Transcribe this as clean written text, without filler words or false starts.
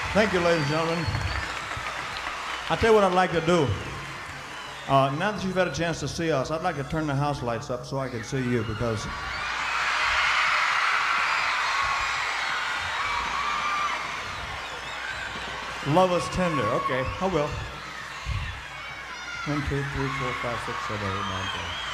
Thank you, ladies and gentlemen. I tell you what I'd like to do. Now that you've had a chance to see us, I'd like to turn the house lights up so I can see you because love is tender. Okay, I will. 1, 2, 3, 4, 5, 6, 7, 8, 9, 10.